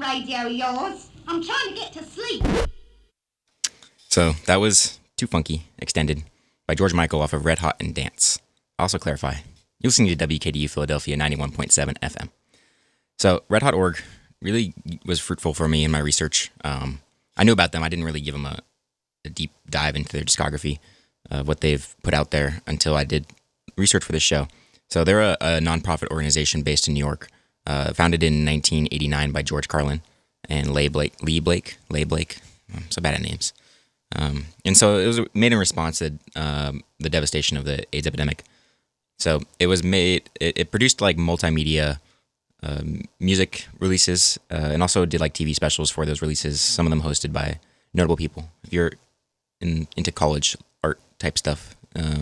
radio of yours. I'm trying to get to sleep. So that was Too Funky, extended by George Michael off of Red Hot and Dance. I'll also clarify, you're listening to WKDU Philadelphia 91.7 FM. So Red Hot Org really was fruitful for me in my research. I knew about them. I didn't really give them a deep dive into their discography, what they've put out there until I did research for this show. So they're a nonprofit organization based in New York, founded in 1989 by George Carlin and Lee Blake. I'm so bad at names. And so it was made in response to the devastation of the AIDS epidemic. So it was made, it produced like multimedia music releases and also did like TV specials for those releases, some of them hosted by notable people. If you're into college art type stuff,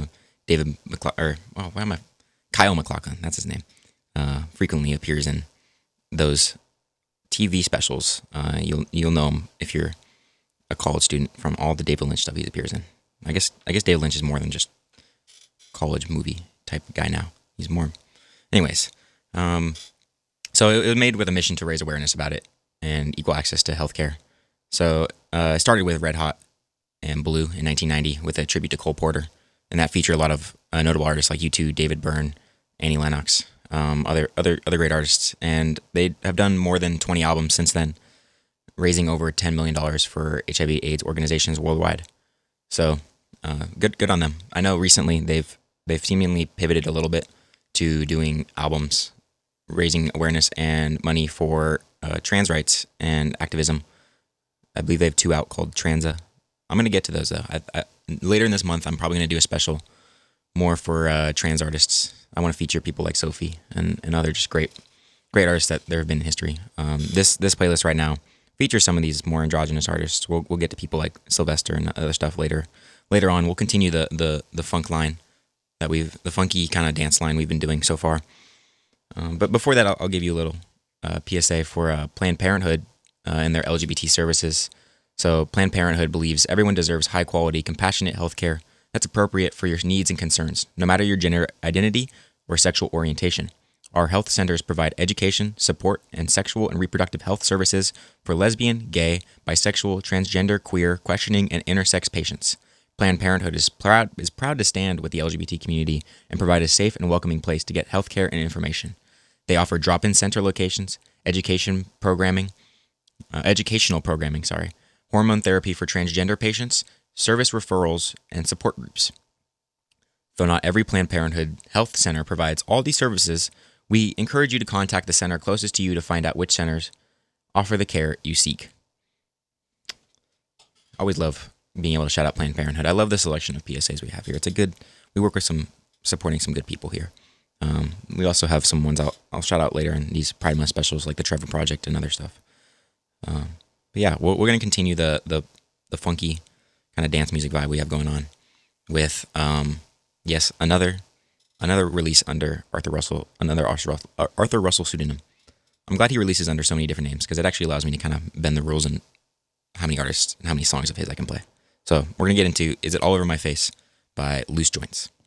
Kyle MacLachlan, that's his name, frequently appears in those TV specials. You'll know him if you're a college student from all the David Lynch stuff he appears in. I guess David Lynch is more than just college movie type guy now. He's more, anyways. So it was made with a mission to raise awareness about it and equal access to healthcare. So it started with Red Hot and Blue in 1990 with a tribute to Cole Porter, and that featured a lot of notable artists like U2, David Byrne, Annie Lennox, other great artists, and they have done more than 20 albums since then, raising over $10 million for HIV/AIDS organizations worldwide. So good on them. I know recently they've seemingly pivoted a little bit to doing albums, raising awareness and money for trans rights and activism. I believe they have 2 out called Transa. I'm going to get to those though. Later in this month, I'm probably going to do a special more for trans artists. I want to feature people like Sophie and other just great artists that there have been in history. This playlist right now features some of these more androgynous artists. We'll get to people like Sylvester and other stuff later on. We'll continue the funk line that the funky kind of dance line we've been doing so far. But before that, I'll give you a little PSA for Planned Parenthood and their LGBT services. So Planned Parenthood believes everyone deserves high-quality, compassionate health care that's appropriate for your needs and concerns, no matter your gender identity or sexual orientation. Our health centers provide education, support, and sexual and reproductive health services for lesbian, gay, bisexual, transgender, queer, questioning, and intersex patients. Planned Parenthood is proud to stand with the LGBT community and provide a safe and welcoming place to get health care and information. They offer drop-in center locations, educational programming, hormone therapy for transgender patients, service referrals, and support groups. Though not every Planned Parenthood health center provides all these services, we encourage you to contact the center closest to you to find out which centers offer the care you seek. I always love being able to shout out Planned Parenthood. I love the selection of PSAs we have here. We work with supporting some good people here. We also have some ones I'll shout out later in these Pride Month specials like the Trevor Project and other stuff. But yeah, we're going to continue the funky kind of dance music vibe we have going on with, yes, another release under Arthur Russell pseudonym. I'm glad he releases under so many different names because it actually allows me to kind of bend the rules in how many artists and how many songs of his I can play. So we're going to get into Is It All Over My Face by Loose Joints.